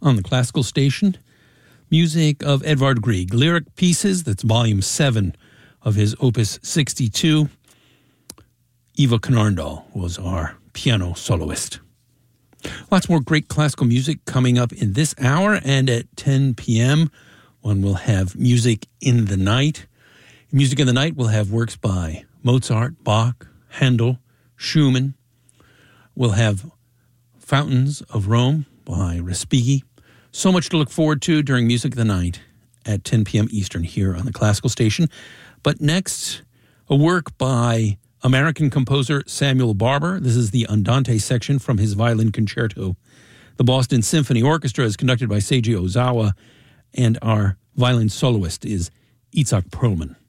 on the classical station. Music of Edvard Grieg, Lyric Pieces, that's volume 7 of his opus 62. Eva Knarndal was our piano soloist. Lots more great classical music coming up in this hour, and at 10 p.m. one will have Music in the Night. Music in the Night will have works by Mozart, Bach, Handel, Schumann. We'll have Fountains of Rome by Respighi. So much to look forward to during Music of the Night at 10 p.m. Eastern here on the Classical Station. But next, a work by American composer Samuel Barber. This is the Andante section from his violin concerto. The Boston Symphony Orchestra is conducted by Seiji Ozawa, and our violin soloist is Itzhak Perlman.